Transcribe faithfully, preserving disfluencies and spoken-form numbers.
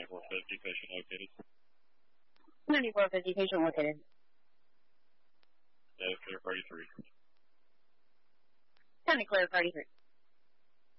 seventy-four fifty, patient located. seventy-four fifty, patient located. Data clear party three. County clear party three.